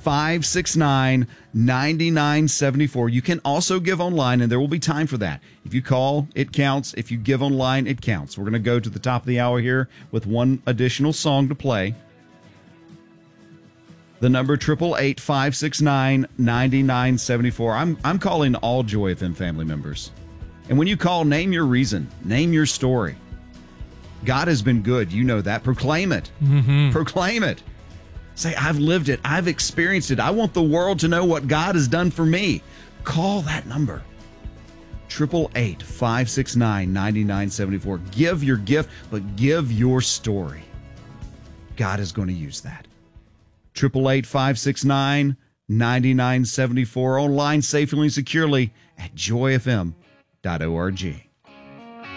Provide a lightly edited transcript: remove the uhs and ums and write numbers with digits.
888-569-9974. You can also give online, and there will be time for that. If you call, it counts. If you give online, it counts. We're going to go to the top of the hour here with one additional song to play. The number 888-569-9974. I'm calling all Joy FM family members. And when you call, name your reason. Name your story. God has been good. You know that. Proclaim it. Mm-hmm. Proclaim it. Say, I've lived it. I've experienced it. I want the world to know what God has done for me. Call that number. 888-569-9974. Give your gift, but give your story. God is going to use that. 888-569-9974. Online safely and securely at joyfm.org.